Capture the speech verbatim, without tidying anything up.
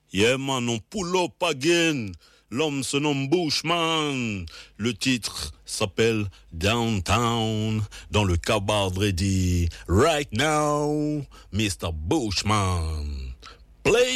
Yeah man, on pull up again. L'homme se nomme Bushman. Le titre s'appelle Downtown. Dans le Cabard Ready. Right now, mister Bushman.